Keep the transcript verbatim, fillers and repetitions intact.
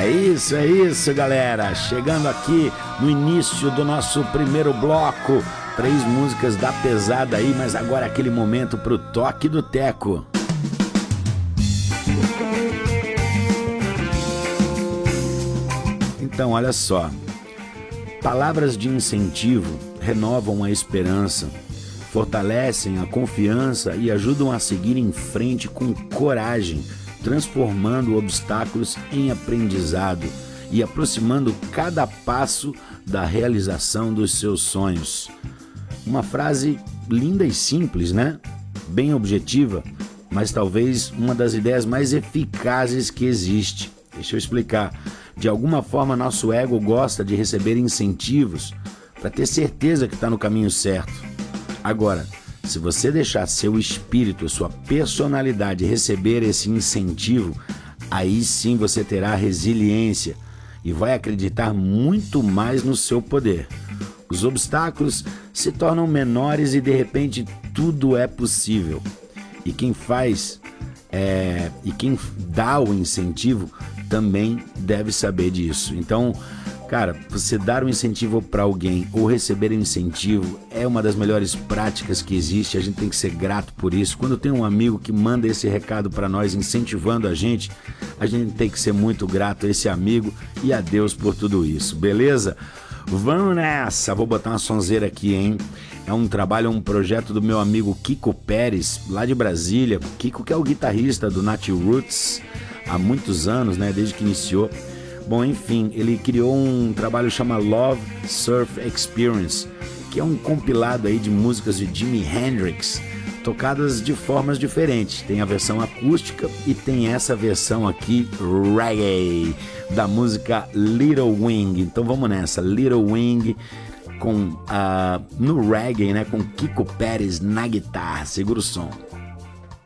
É isso, é isso, galera. Chegando aqui no início do nosso primeiro bloco. Três músicas da pesada aí, mas agora aquele momento pro toque do Teco. Então, olha só. Palavras de incentivo renovam a esperança, fortalecem a confiança e ajudam a seguir em frente com coragem, transformando obstáculos em aprendizado e aproximando cada passo da realização dos seus sonhos. Uma frase linda e simples, né? Bem objetiva, mas talvez uma das ideias mais eficazes que existe. Deixa eu explicar. De alguma forma, nosso ego gosta de receber incentivos para ter certeza que está no caminho certo. Agora, se você deixar seu espírito, sua personalidade receber esse incentivo, aí sim você terá resiliência e vai acreditar muito mais no seu poder. Os obstáculos se tornam menores e de repente tudo é possível. E quem faz é, e quem dá o incentivo também deve saber disso. Então, cara, você dar um incentivo para alguém ou receber um incentivo é uma das melhores práticas que existe. A gente tem que ser grato por isso. Quando tem um amigo que manda esse recado para nós, incentivando a gente, a gente tem que ser muito grato a esse amigo e a Deus por tudo isso, beleza? Vamos nessa! Vou botar uma sonzeira aqui, hein? É um trabalho, um projeto do meu amigo Kiko Pérez, lá de Brasília. Kiko, que é o guitarrista do Nat Roots há muitos anos, né? Desde que iniciou. Bom, enfim, ele criou um trabalho chamado Love Surf Experience, que é um compilado aí de músicas de Jimi Hendrix, tocadas de formas diferentes. Tem a versão acústica e tem essa versão aqui, reggae, da música Little Wing. Então vamos nessa, Little Wing com, uh, no reggae, né, com Kiko Pérez na guitarra. Segura o som.